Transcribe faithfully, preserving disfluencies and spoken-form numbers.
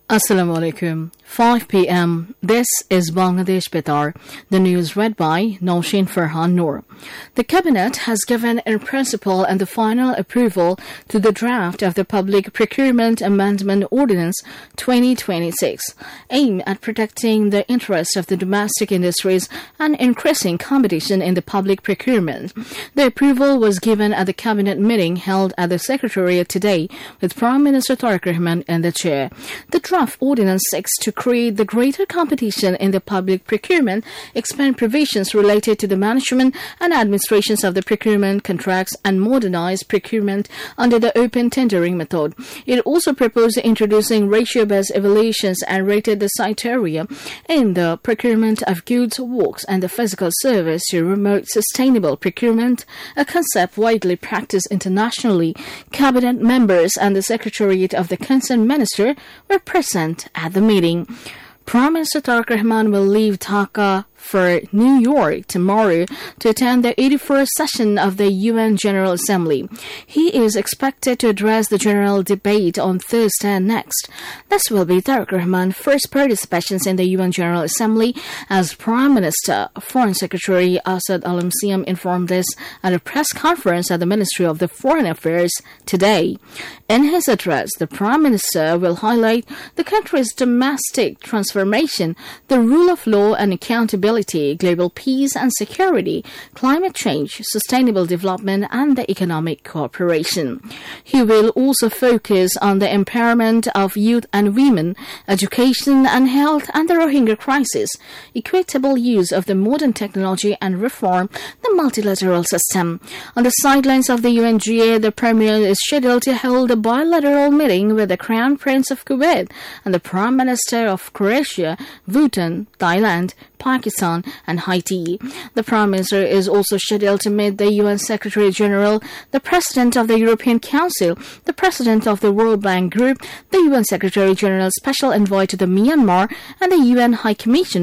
Assalamu alaikum. five p.m. This is Bangladesh Betar. The news read by Naushin Farhan Noor. The Cabinet has given in principle and the final approval to the draft of the Public Procurement Amendment Ordinance twenty twenty-six, aimed at protecting the interests of the domestic industries and increasing competition in the public procurement. The approval was given at the Cabinet meeting held at the Secretariat today with Prime Minister Tariq Rahman in the chair. The draft ordinance seeks to create the greater competition in the public procurement, expand provisions related to the management and administrations of the procurement contracts, and modernize procurement under the open tendering method. It also proposed introducing ratio-based evaluations and rated the site area in the procurement of goods, works, and the physical service to promote sustainable procurement, a concept widely practiced internationally. Cabinet members and the Secretariat of the concerned minister were present at the meeting. Prime Minister Tariq Rahman will leave Dhaka for New York tomorrow to attend the eighty-first session of the U N General Assembly. He is expected to address the general debate on Thursday next. This will be Tariq Rahman's first participation in the U N General Assembly as Prime Minister. Foreign Secretary Asad Al-Msiem informed this at a press conference at the Ministry of the Foreign Affairs today. In his address, the Prime Minister will highlight the country's domestic transformation, the rule of law and accountability, global peace and security, climate change, sustainable development, and the economic cooperation. He will also focus on the empowerment of youth and women, education and health, and the Rohingya crisis, equitable use of the modern technology, and reform the multilateral system. On the sidelines of the U N G A, the Premier is scheduled to hold a bilateral meeting with the Crown Prince of Kuwait and the Prime Minister of Croatia, Bhutan, Thailand, Pakistan, and Haiti. The Prime Minister is also scheduled to meet the U N Secretary General, the President of the European Council, the President of the World Bank Group, the U N Secretary General's Special Envoy to the Myanmar, and the U N High Commissioner